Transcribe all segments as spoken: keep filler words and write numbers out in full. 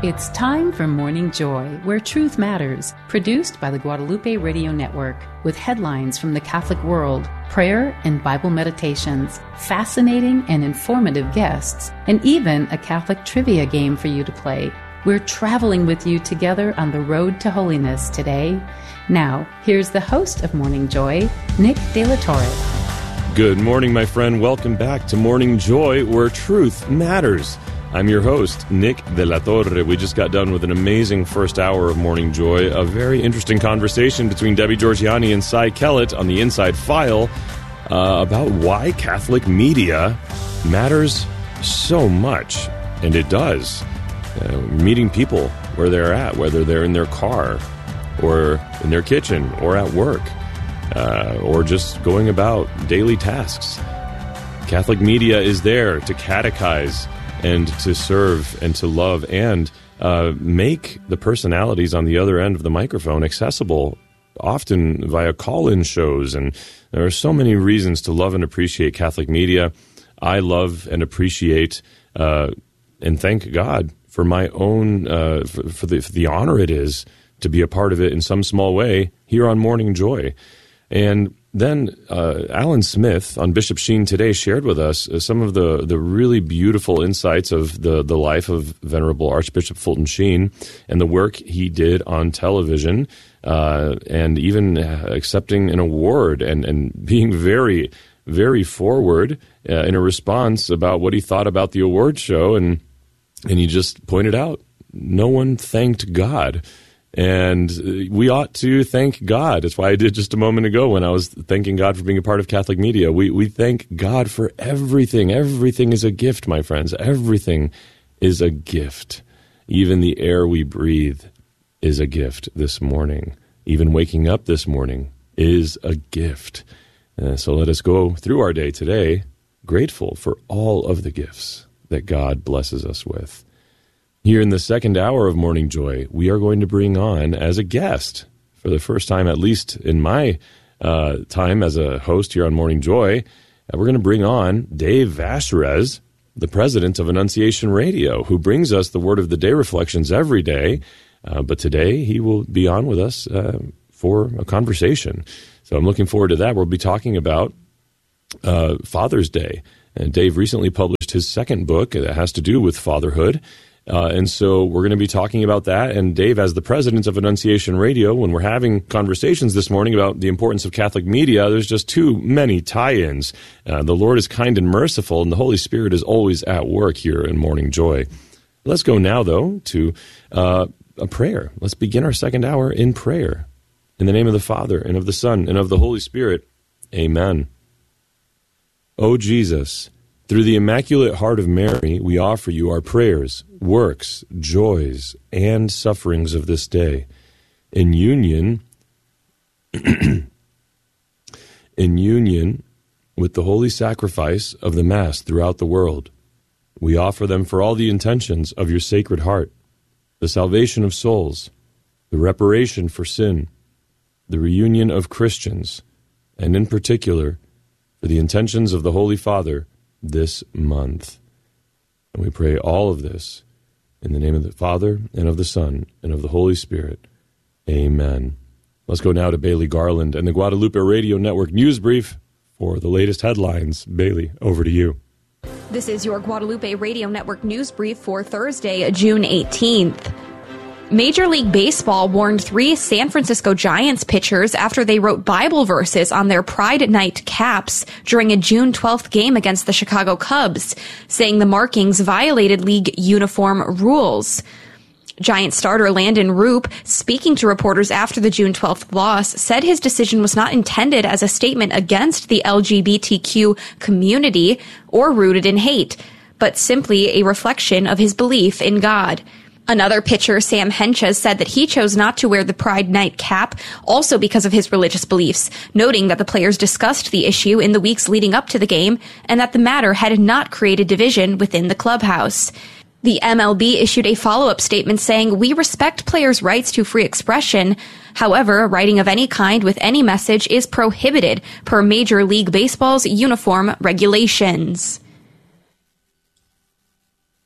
It's time for Morning Joy, where truth matters, produced by the Guadalupe Radio Network, with headlines from the Catholic world, prayer and Bible meditations, fascinating and informative guests, and even a Catholic trivia game for you to play. We're traveling with you together on the road to holiness today. Now, here's the host of Morning Joy, Nick De La Torre. Good morning, my friend. Welcome back to Morning Joy, where truth matters. I'm your host, Nick De La Torre. We just got done with an amazing first hour of Morning Joy, a very interesting conversation between Debbie Georgianni and Cy Kellett on the Inside File uh, about why Catholic media matters so much. And it does. Uh, meeting people where they're at, whether they're in their car or in their kitchen or at work uh, or just going about daily tasks. Catholic media is there to catechize and to serve and to love and uh, make the personalities on the other end of the microphone accessible, often via call-in shows. And there are so many reasons to love and appreciate Catholic media. I love and appreciate uh, and thank God for my own, uh, for, for, the, for the honor it is to be a part of it in some small way here on Morning Joy. And then uh, Alan Smith on Bishop Sheen Today shared with us uh, some of the, the really beautiful insights of the, the life of Venerable Archbishop Fulton Sheen and the work he did on television, uh, and even accepting an award and, and being very, very forward uh, in a response about what he thought about the award show. And, and he just pointed out, no one thanked God. And we ought to thank God. That's why I did just a moment ago when I was thanking God for being a part of Catholic media. We we thank God for everything. Everything is a gift, my friends. Everything is a gift. Even the air we breathe is a gift this morning. Even waking up this morning is a gift. Uh, so let us go through our day today grateful for all of the gifts that God blesses us with. Here in the second hour of Morning Joy, we are going to bring on as a guest, for the first time, at least in my uh, time as a host here on Morning Joy, uh, we're going to bring on Dave Vacherez, the president of Annunciation Radio, who brings us the Word of the Day reflections every day. Uh, but today, he will be on with us uh, for a conversation. So I'm looking forward to that. We'll be talking about uh, Father's Day. And Dave recently published his second book that has to do with fatherhood. Uh, and so we're going to be talking about that. And Dave, as the president of Annunciation Radio, when we're having conversations this morning about the importance of Catholic media, there's just too many tie-ins. Uh, the Lord is kind and merciful, and the Holy Spirit is always at work here in Morning Joy. Let's go now, though, to uh, a prayer. Let's begin our second hour in prayer. In the name of the Father, and of the Son, and of the Holy Spirit. Amen. O Jesus, through the Immaculate Heart of Mary, we offer you our prayers, works, joys, and sufferings of this day. In union, in union with the holy sacrifice of the Mass throughout the world, we offer them for all the intentions of your Sacred Heart, the salvation of souls, the reparation for sin, the reunion of Christians, and in particular, for the intentions of the Holy Father, this month. And we pray all of this in the name of the Father, and of the Son, and of the Holy Spirit. Amen. Let's go now to Bailey Garland and the Guadalupe Radio Network News Brief for the latest headlines. Bailey, over to you. This is your Guadalupe Radio Network News Brief for Thursday, June eighteenth. Major League Baseball warned three San Francisco Giants pitchers after they wrote Bible verses on their Pride Night caps during a June twelfth game against the Chicago Cubs, saying the markings violated league uniform rules. Giant starter Landon Roop, speaking to reporters after the June twelfth loss, said his decision was not intended as a statement against the L G B T Q community or rooted in hate, but simply a reflection of his belief in God. Another pitcher, Sam Hentges, said that he chose not to wear the Pride Night cap also because of his religious beliefs, noting that the players discussed the issue in the weeks leading up to the game and that the matter had not created division within the clubhouse. The M L B issued a follow-up statement saying, "We respect players' rights to free expression. However, writing of any kind with any message is prohibited per Major League Baseball's uniform regulations."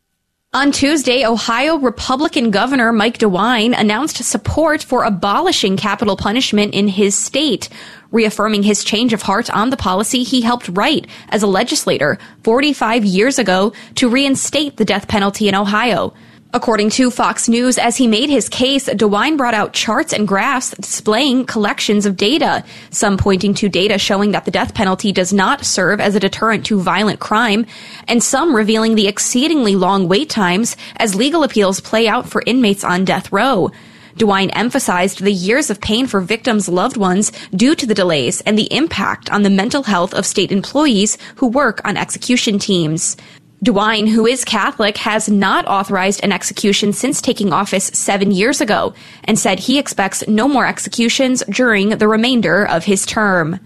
On Tuesday, Ohio Republican Governor Mike DeWine announced support for abolishing capital punishment in his state, reaffirming his change of heart on the policy he helped write as a legislator forty-five years ago to reinstate the death penalty in Ohio. According to Fox News, as he made his case, DeWine brought out charts and graphs displaying collections of data, some pointing to data showing that the death penalty does not serve as a deterrent to violent crime, and some revealing the exceedingly long wait times as legal appeals play out for inmates on death row. DeWine emphasized the years of pain for victims' loved ones due to the delays and the impact on the mental health of state employees who work on execution teams. DeWine, who is Catholic, has not authorized an execution since taking office seven years ago and said he expects no more executions during the remainder of his term.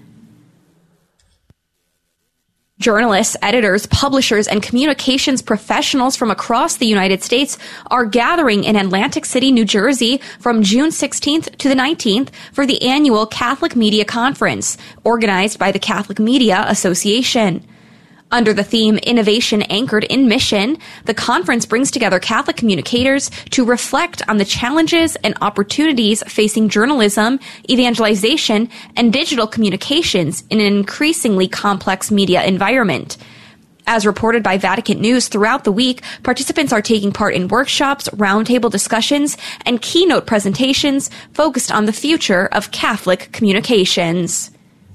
Journalists, editors, publishers, and communications professionals from across the United States are gathering in Atlantic City, New Jersey from June sixteenth to the nineteenth for the annual Catholic Media Conference, organized by the Catholic Media Association. Under the theme Innovation Anchored in Mission, the conference brings together Catholic communicators to reflect on the challenges and opportunities facing journalism, evangelization, and digital communications in an increasingly complex media environment. As reported by Vatican News, throughout the week, participants are taking part in workshops, roundtable discussions, and keynote presentations focused on the future of Catholic communications.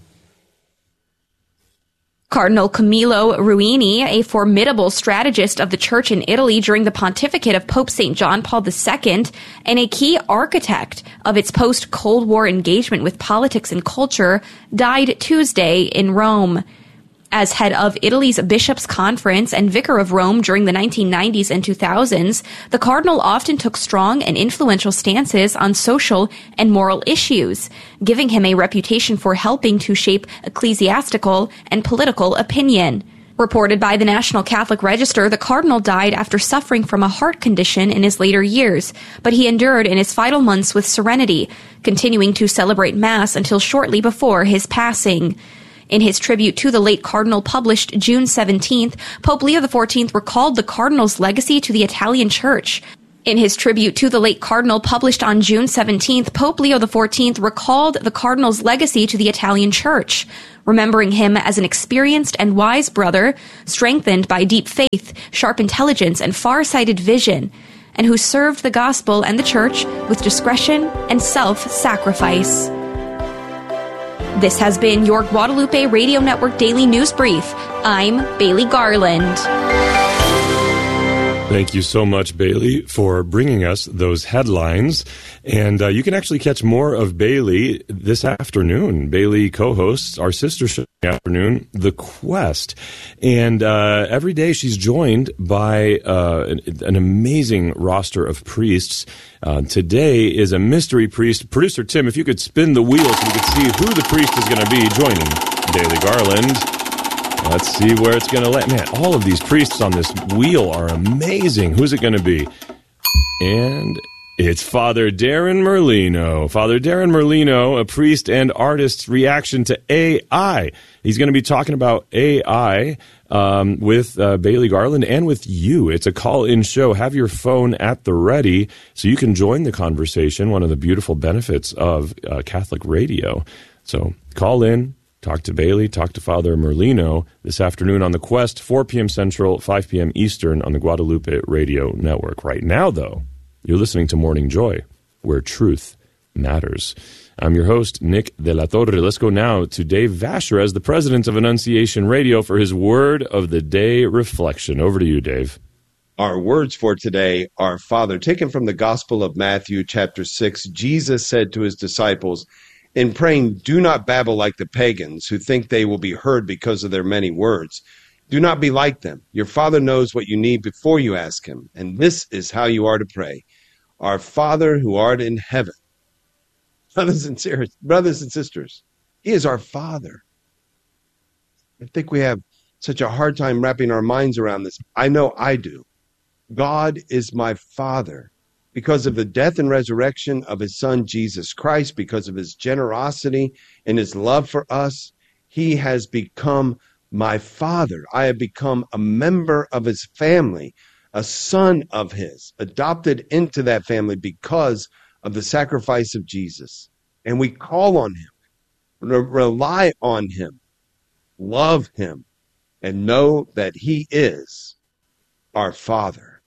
Cardinal Camillo Ruini, a formidable strategist of the Church in Italy during the pontificate of Pope Saint John Paul the Second, and a key architect of its post-Cold War engagement with politics and culture, died Tuesday in Rome. As head of Italy's Bishops' Conference and Vicar of Rome during the nineteen nineties and two thousands, the cardinal often took strong and influential stances on social and moral issues, giving him a reputation for helping to shape ecclesiastical and political opinion. Reported by the National Catholic Register, the cardinal died after suffering from a heart condition in his later years, but he endured in his final months with serenity, continuing to celebrate Mass until shortly before his passing. In his tribute to the late cardinal published June seventeenth, Pope Leo the fourteenth recalled the cardinal's legacy to the Italian Church. In his tribute to the late cardinal published on June seventeenth, Pope Leo the fourteenth recalled the cardinal's legacy to the Italian Church, remembering him as an experienced and wise brother, strengthened by deep faith, sharp intelligence, and far-sighted vision, and who served the gospel and the Church with discretion and self-sacrifice. This has been your Guadalupe Radio Network Daily News Brief. I'm Bailey Garland. Thank you so much, Bailey, for bringing us those headlines. And uh, you can actually catch more of Bailey this afternoon. Bailey co-hosts our sister show in the afternoon, The Quest. And uh, every day she's joined by uh, an, an amazing roster of priests. Uh, today is a mystery priest. Producer Tim, if you could spin the wheel so we could see who the priest is going to be joining Bailey Garland. Let's see where it's going to land. Man, all of these priests on this wheel are amazing. Who's it going to be? And it's Father Darren Merlino. Father Darren Merlino, a priest and artist's reaction to A I. He's going to be talking about A I um, with uh, Bailey Garland and with you. It's a call-in show. Have your phone at the ready so you can join the conversation, one of the beautiful benefits of uh, Catholic radio. So call in. Talk to Bailey, talk to Father Merlino this afternoon on The Quest, four p.m. Central, five p.m. Eastern on the Guadalupe Radio Network. Right now, though, you're listening to Morning Joy, where truth matters. I'm your host, Nick De La Torre. Let's go now to Dave Vasher as the president of Annunciation Radio for his Word of the Day reflection. Over to you, Dave. Our words for today are, Father, taken from the Gospel of Matthew, chapter six. Jesus said to his disciples, in praying, do not babble like the pagans who think they will be heard because of their many words. Do not be like them. Your Father knows what you need before you ask him. And this is how you are to pray. Our Father who art in heaven. Brothers and sisters, brothers and sisters, he is our Father. I think we have such a hard time wrapping our minds around this. I know I do. God is my Father. Because of the death and resurrection of his Son, Jesus Christ, because of his generosity and his love for us, he has become my Father. I have become a member of his family, a son of his, adopted into that family because of the sacrifice of Jesus. And we call on him, re- rely on him, love him, and know that he is our Father.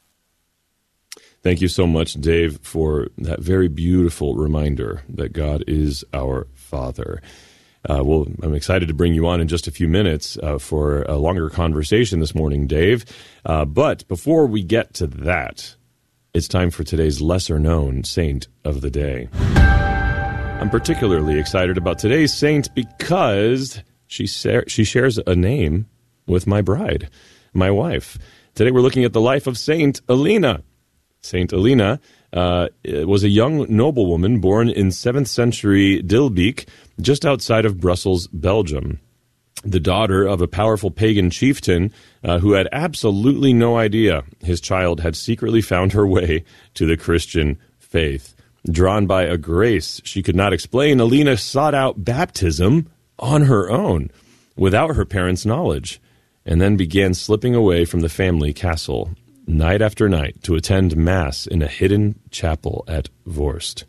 Thank you so much, Dave, for that very beautiful reminder that God is our Father. Uh, well, I'm excited to bring you on in just a few minutes uh, for a longer conversation this morning, Dave. Uh, but before we get to that, it's time for today's lesser-known saint of the day. I'm particularly excited about today's saint because she sa- she shares a name with my bride, my wife. Today we're looking at the life of Saint Alina. Saint Alina uh, was a young noblewoman born in seventh century Dilbeek, just outside of Brussels, Belgium. The daughter of a powerful pagan chieftain uh, who had absolutely no idea his child had secretly found her way to the Christian faith. Drawn by a grace she could not explain, Alina sought out baptism on her own, without her parents' knowledge, and then began slipping away from the family castle night after night to attend Mass in a hidden chapel at Vorst,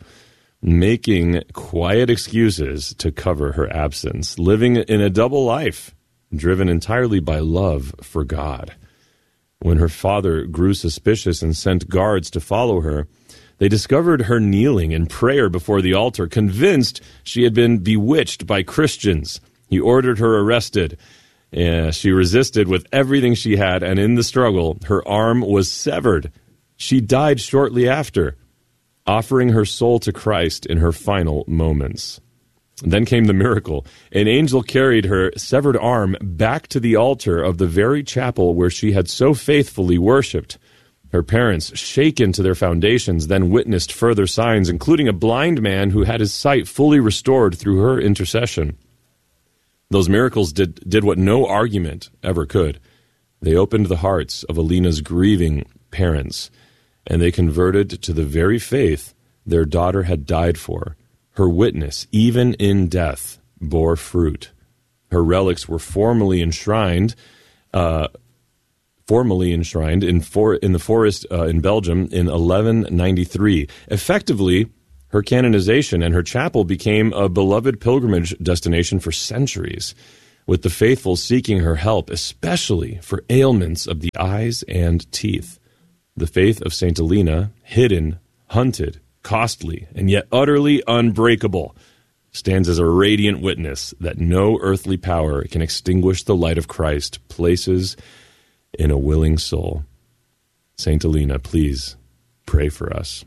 making quiet excuses to cover her absence, living in a double life, driven entirely by love for God. When her father grew suspicious and sent guards to follow her, they discovered her kneeling in prayer before the altar, convinced she had been bewitched by Christians. He ordered her arrested. Yeah, she resisted with everything she had, and in the struggle, her arm was severed. She died shortly after, offering her soul to Christ in her final moments. Then came the miracle. An angel carried her severed arm back to the altar of the very chapel where she had so faithfully worshipped. Her parents, shaken to their foundations, then witnessed further signs, including a blind man who had his sight fully restored through her intercession. Those miracles did, did what no argument ever could. They opened the hearts of Alina's grieving parents, and they converted to the very faith their daughter had died for. Her witness, even in death, bore fruit. Her relics were formally enshrined, uh, formally enshrined in, for, in the forest uh, in Belgium in eleven ninety-three. Effectively, her canonization and her chapel became a beloved pilgrimage destination for centuries, with the faithful seeking her help, especially for ailments of the eyes and teeth. The faith of Saint Alina, hidden, hunted, costly, and yet utterly unbreakable, stands as a radiant witness that no earthly power can extinguish the light of Christ places in a willing soul. Saint Alina, please pray for us.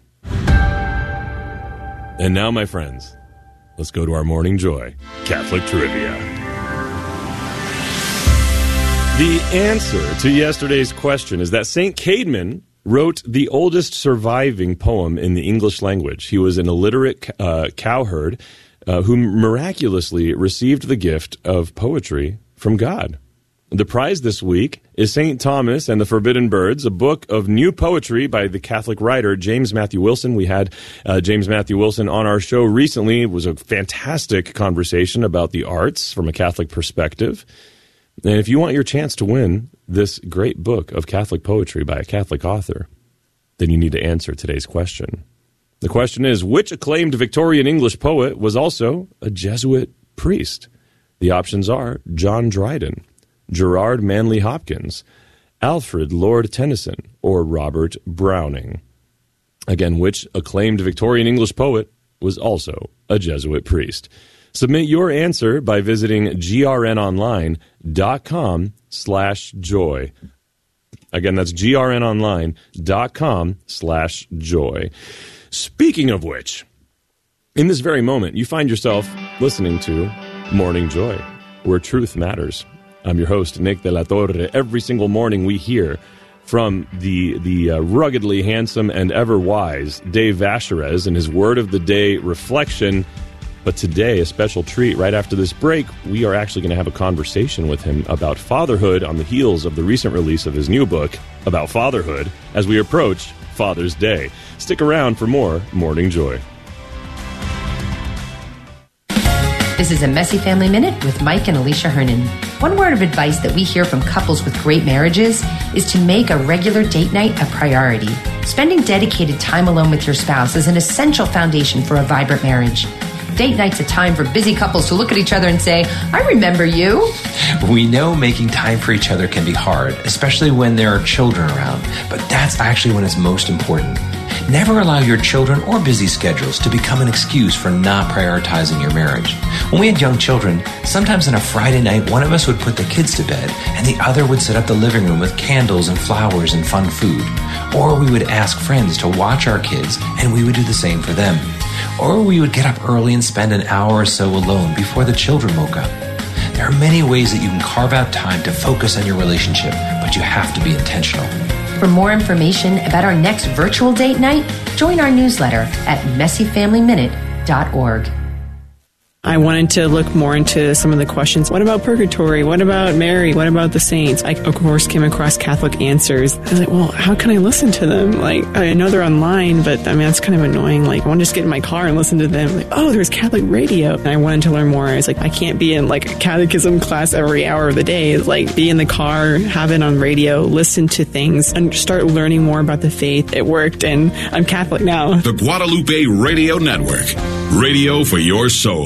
And now, my friends, let's go to our Morning Joy Catholic Trivia. The answer to yesterday's question is that Saint Caedmon wrote the oldest surviving poem in the English language. He was an illiterate uh, cowherd uh, who miraculously received the gift of poetry from God. The prize this week is Saint Thomas and the Forbidden Birds, a book of new poetry by the Catholic writer James Matthew Wilson. We had uh, James Matthew Wilson on our show recently. It was a fantastic conversation about the arts from a Catholic perspective. And if you want your chance to win this great book of Catholic poetry by a Catholic author, then you need to answer today's question. The question is, which acclaimed Victorian English poet was also a Jesuit priest? The options are John Dryden, Gerard Manley Hopkins, Alfred Lord Tennyson, or Robert Browning. Again, which acclaimed Victorian English poet was also a Jesuit priest? Submit your answer by visiting grnonline.com slash joy. Again, that's grnonline.com slash joy. Speaking of which, in this very moment, you find yourself listening to Morning Joy, where truth matters. I'm your host, Nick de la Torre. Every single morning we hear from the the uh, ruggedly handsome and ever wise Dave Vacherez in his Word of the Day reflection. But today, a special treat. Right after this break, we are actually going to have a conversation with him about fatherhood on the heels of the recent release of his new book about fatherhood as we approach Father's Day. Stick around for more Morning Joy. This is a Messy Family Minute with Mike and Alicia Hernan. One word of advice that we hear from couples with great marriages is to make a regular date night a priority. Spending dedicated time alone with your spouse is an essential foundation for a vibrant marriage. Date night's a time for busy couples to look at each other and say, I remember you. We know making time for each other can be hard, especially when there are children around, but that's actually when it's most important. Never allow your children or busy schedules to become an excuse for not prioritizing your marriage. When we had young children, sometimes on a Friday night, one of us would put the kids to bed and the other would set up the living room with candles and flowers and fun food. Or we would ask friends to watch our kids and we would do the same for them. Or we would get up early and spend an hour or so alone before the children woke up. There are many ways that you can carve out time to focus on your relationship, but you have to be intentional. For more information about our next virtual date night, join our newsletter at messy family minute dot org. I wanted to look more into some of the questions. What about purgatory? What about Mary? What about the saints? I, of course, came across Catholic Answers. I was like, well, how can I listen to them? Like, I know they're online, but I mean, that's kind of annoying. Like, I want to just get in my car and listen to them. Like, oh, there's Catholic radio. And I wanted to learn more. I was like, I can't be in like a catechism class every hour of the day. It's like, be in the car, have it on radio, listen to things, and start learning more about the faith. It worked, and I'm Catholic now. The Guadalupe Radio Network. Radio for your soul.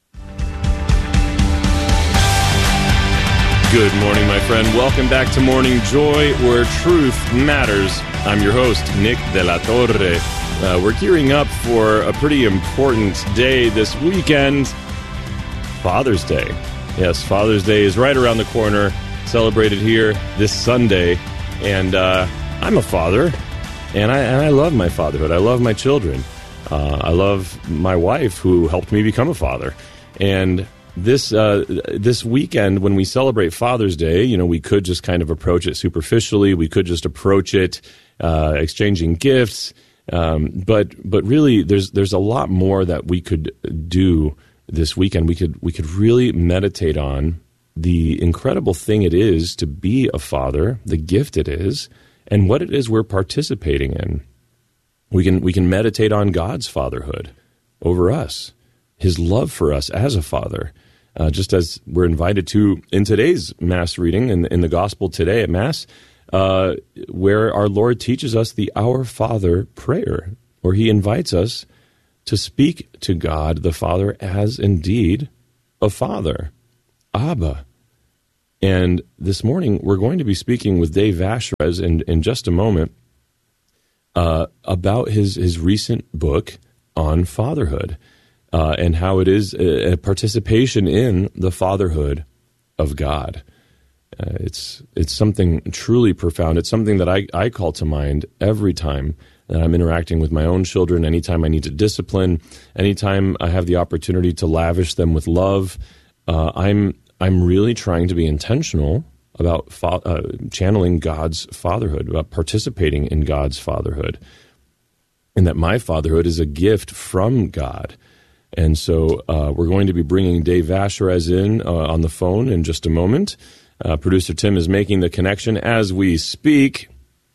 Good morning, my friend. Welcome back to Morning Joy, where truth matters. I'm your host, Nick De La Torre. Uh, we're gearing up for a pretty important day this weekend, Father's Day. Yes, Father's Day is right around the corner, celebrated here this Sunday. And uh, I'm a father, and I, and I love my fatherhood. I love my children. Uh, I love my wife, who helped me become a father. And This uh, this weekend, when we celebrate Father's Day, you know, we could just kind of approach it superficially. We could just approach it uh, exchanging gifts, um, but but really, there's there's a lot more that we could do this weekend. We could we could really meditate on the incredible thing it is to be a father, the gift it is, and what it is we're participating in. We can we can meditate on God's fatherhood over us, His love for us as a father. Uh, just as we're invited to in today's Mass reading, in, in the Gospel today at Mass, uh, where our Lord teaches us the Our Father prayer, where He invites us to speak to God the Father as indeed a Father, Abba. And this morning, we're going to be speaking with Dave Vashrez in, in just a moment uh, about his, his recent book on fatherhood. Uh, and how it is a, a participation in the fatherhood of God. Uh, it's it's something truly profound. It's something that I, I call to mind every time that I'm interacting with my own children, anytime I need to discipline, anytime I have the opportunity to lavish them with love. Uh, I'm I'm really trying to be intentional about fa- uh, channeling God's fatherhood, about participating in God's fatherhood, and that my fatherhood is a gift from God. And so uh, we're going to be bringing Dave Vashrez in uh, on the phone in just a moment. Uh, Producer Tim is making the connection as we speak.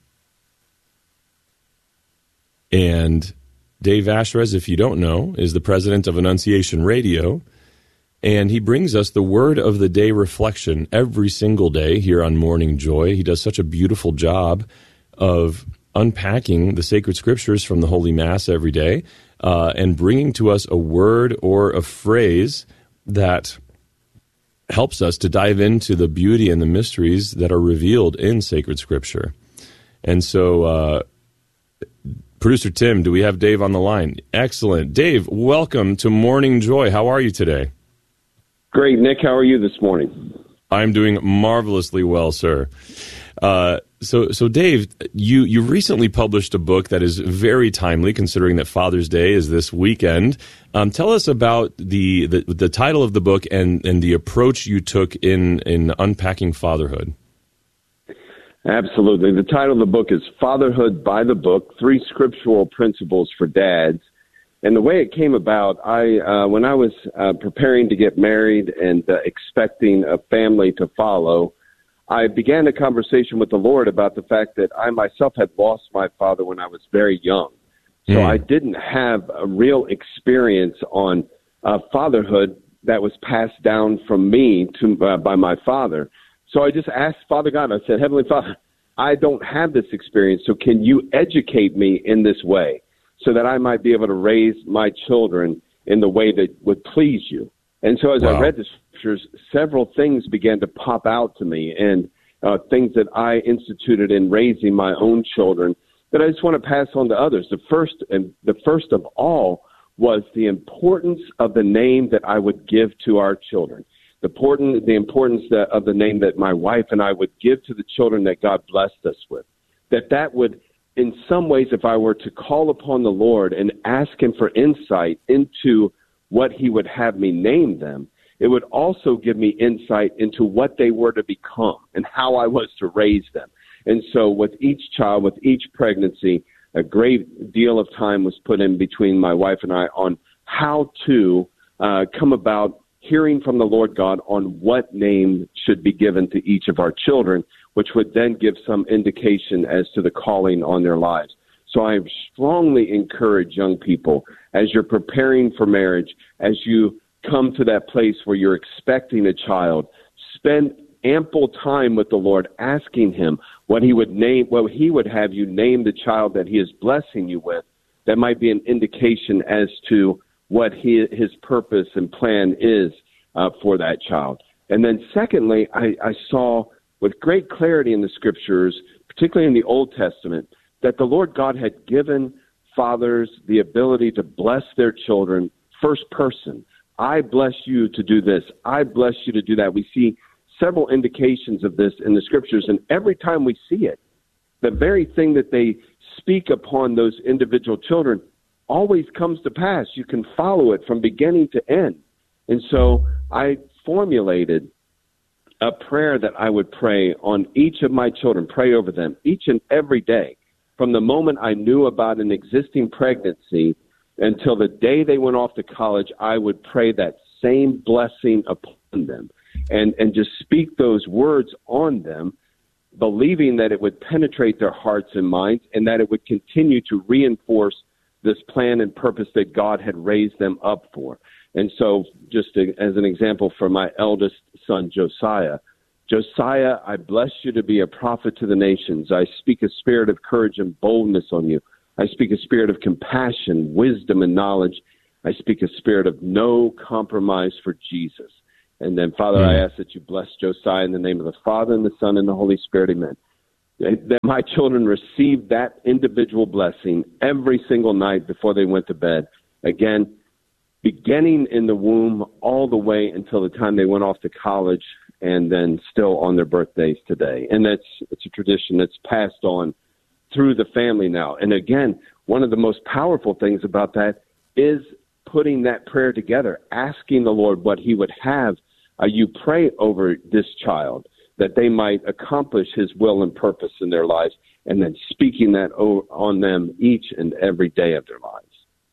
And Dave Vashrez, if you don't know, is the president of Annunciation Radio. And he brings us the Word of the Day reflection every single day here on Morning Joy. He does such a beautiful job of unpacking the sacred scriptures from the Holy Mass every day. Uh, and bringing to us a word or a phrase that helps us to dive into the beauty and the mysteries that are revealed in sacred scripture. And so, uh, Producer Tim, do we have Dave on the line? Excellent. Dave, welcome to Morning Joy. How are you today? Great, Nick. How are you this morning? I'm doing marvelously well, sir. Uh, so, so Dave, you, you recently published a book that is very timely, considering that Father's Day is this weekend. Um, tell us about the, the the title of the book and, and the approach you took in, in unpacking fatherhood. Absolutely. The title of the book is Fatherhood by the Book, Three Scriptural Principles for Dads. And the way it came about, I uh, when I was uh, preparing to get married and uh, expecting a family to follow, I began a conversation with the Lord about the fact that I myself had lost my father when I was very young. So mm. I didn't have a real experience on uh, fatherhood that was passed down from me to uh, by my father. So I just asked Father God, I said, Heavenly Father, I don't have this experience, so can you educate me in this way so that I might be able to raise my children in the way that would please you? And so as wow. I read the scriptures, several things began to pop out to me, and uh, things that I instituted in raising my own children that I just want to pass on to others. The first, and the first of all was the importance of the name that I would give to our children. The important, the importance that, of the name that my wife and I would give to the children that God blessed us with. That that would, in some ways, if I were to call upon the Lord and ask him for insight into what he would have me name them, it would also give me insight into what they were to become and how I was to raise them. And so with each child, with each pregnancy, a great deal of time was put in between my wife and I on how to uh, come about hearing from the Lord God on what name should be given to each of our children, which would then give some indication as to the calling on their lives. So I strongly encourage young people, as you're preparing for marriage, as you come to that place where you're expecting a child, spend ample time with the Lord, asking him what he would name, what he would have you name the child that he is blessing you with. That might be an indication as to what he, his purpose and plan is uh, for that child. And then secondly, I, I saw with great clarity in the scriptures, particularly in the Old Testament, that the Lord God had given fathers the ability to bless their children first person. I bless you to do this. I bless you to do that. We see several indications of this in the scriptures, and every time we see it, the very thing that they speak upon those individual children always comes to pass. You can follow it from beginning to end. And so I formulated a prayer that I would pray on each of my children, pray over them each and every day. From the moment I knew about an existing pregnancy until the day they went off to college, I would pray that same blessing upon them and, and just speak those words on them, believing that it would penetrate their hearts and minds and that it would continue to reinforce this plan and purpose that God had raised them up for. And so just to, as an example for my eldest son, Josiah, Josiah, I bless you to be a prophet to the nations. I speak a spirit of courage and boldness on you. I speak a spirit of compassion, wisdom, and knowledge. I speak a spirit of no compromise for Jesus. And then, Father, mm. I ask that you bless Josiah in the name of the Father and the Son and the Holy Spirit. Amen. That my children receive that individual blessing every single night before they went to bed. Again, beginning in the womb all the way until the time they went off to college, and then still on their birthdays today. And that's it's a tradition that's passed on through the family now. And again, one of the most powerful things about that is putting that prayer together, asking the Lord what he would have uh, you pray over this child, that they might accomplish his will and purpose in their lives, and then speaking that o- on them each and every day of their lives.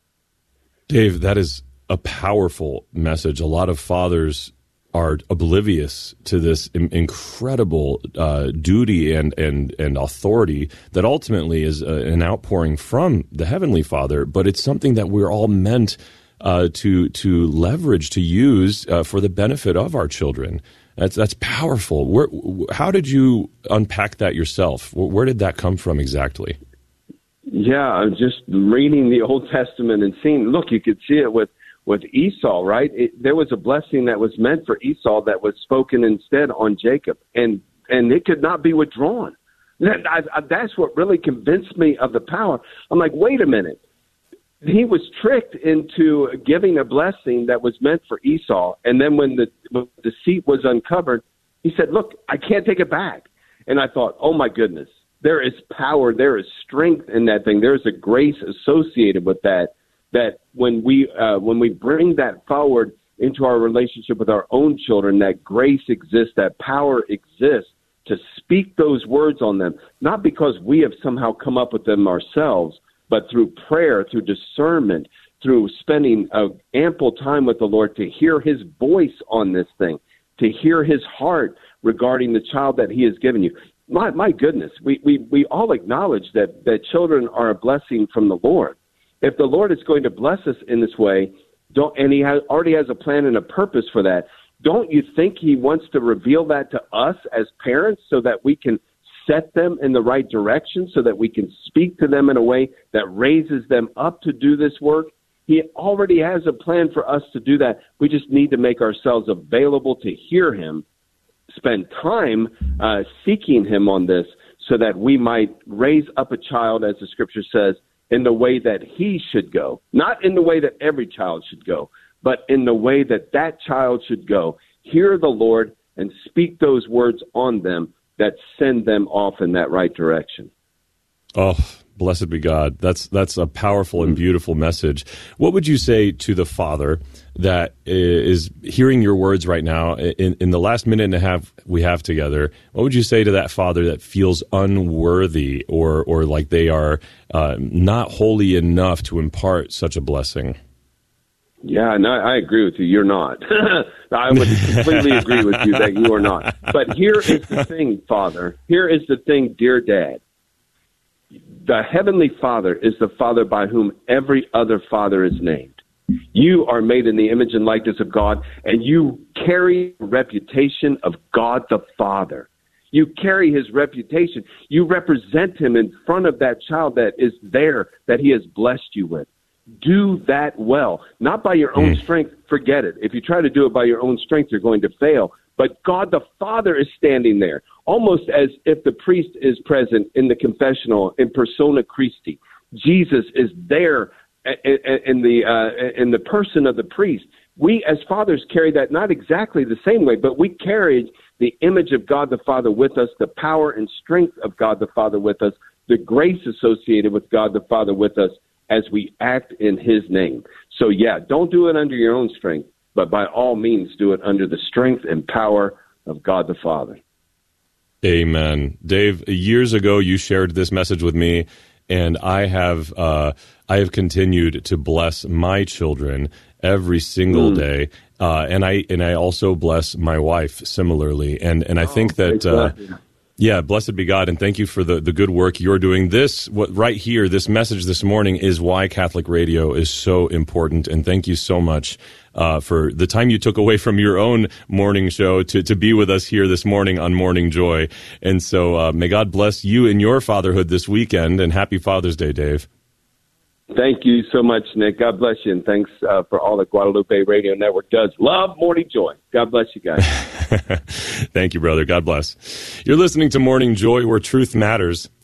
Dave, that is a powerful message. A lot of fathers are oblivious to this im- incredible uh, duty and, and, and authority that ultimately is uh, an outpouring from the Heavenly Father, but it's something that we're all meant uh, to to leverage, to use uh, for the benefit of our children. That's that's powerful. Where, how did you unpack that yourself? Where did that come from exactly? Yeah, I'm just reading the Old Testament and seeing, look, you could see it with with Esau, right? It, there was a blessing that was meant for Esau that was spoken instead on Jacob, and and it could not be withdrawn. That, I, I, that's what really convinced me of the power. I'm like, wait a minute. He was tricked into giving a blessing that was meant for Esau, and then when the, when the deceit was uncovered, he said, look, I can't take it back. And I thought, oh, my goodness, there is power, there is strength in that thing. There's a grace associated with that. That when we uh, when we bring that forward into our relationship with our own children, that grace exists, that power exists to speak those words on them, not because we have somehow come up with them ourselves, but through prayer, through discernment, through spending uh, ample time with the Lord to hear his voice on this thing, to hear his heart regarding the child that he has given you. My, my goodness, we, we, we all acknowledge that, that children are a blessing from the Lord. If the Lord is going to bless us in this way, Don't, and he has, already has a plan and a purpose for that. Don't you think he wants to reveal that to us as parents so that we can set them in the right direction, so that we can speak to them in a way that raises them up to do this work? He already has a plan for us to do that. We just need to make ourselves available to hear him, spend time uh, seeking him on this so that we might raise up a child, as the scripture says, in the way that he should go. Not in the way that every child should go, but in the way that that child should go. Hear the Lord and speak those words on them that send them off in that right direction. Oh, blessed be God. That's that's a powerful and beautiful message. What would you say to the father that is hearing your words right now in, in the last minute and a half we have together? What would you say to that father that feels unworthy or, or like they are uh, not holy enough to impart such a blessing? Yeah, no, I agree with you. You're not. I would completely agree with you that you are not. But here is the thing, Father. Here is the thing, dear Dad. The Heavenly Father is the Father by whom every other father is named. You are made in the image and likeness of God, and you carry the reputation of God the Father. You carry his reputation. You represent him in front of that child that is there, that he has blessed you with. Do that well, not by your own strength. Forget it. If you try to do it by your own strength, you're going to fail. But God the Father is standing there, almost as if the priest is present in the confessional in persona Christi. Jesus is there in the uh, in the person of the priest. We as fathers carry that not exactly the same way, but we carried the image of God the Father with us, the power and strength of God the Father with us, the grace associated with God the Father with us, as we act in his name. So yeah, don't do it under your own strength, but by all means do it under the strength and power of God the Father. Amen. Dave, years ago you shared this message with me, and I have uh, I have continued to bless my children every single mm. day, uh, and I and I also bless my wife similarly. And and I oh, think that. Uh, Yeah, blessed be God, and thank you for the, the good work you're doing. This, what right here, this message this morning is why Catholic radio is so important, and thank you so much uh, for the time you took away from your own morning show to, to be with us here this morning on Morning Joy. And so uh, may God bless you in your fatherhood this weekend, and happy Father's Day, Dave. Thank you so much, Nick. God bless you, and thanks uh, for all that Guadalupe Radio Network does. Love Morning Joy. God bless you guys. Thank you, brother. God bless. You're listening to Morning Joy, where truth matters.